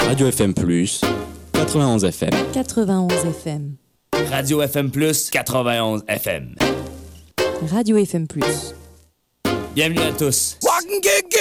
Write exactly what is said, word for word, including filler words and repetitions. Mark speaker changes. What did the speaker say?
Speaker 1: Radio F M plus, quatre-vingt-onze F M.
Speaker 2: quatre-vingt-onze F M.
Speaker 3: Radio F M plus, quatre-vingt-onze F M.
Speaker 2: Radio F M plus.
Speaker 3: Bienvenue à tous.